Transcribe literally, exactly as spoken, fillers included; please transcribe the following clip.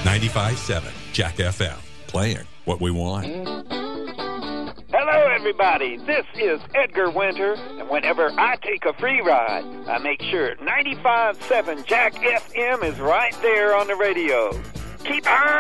ninety-five point seven Jack F M, playing what we want. Hello, everybody. This is Edgar Winter, and whenever I take a free ride, I make sure ninety-five point seven Jack F M is right there on the radio. Keep on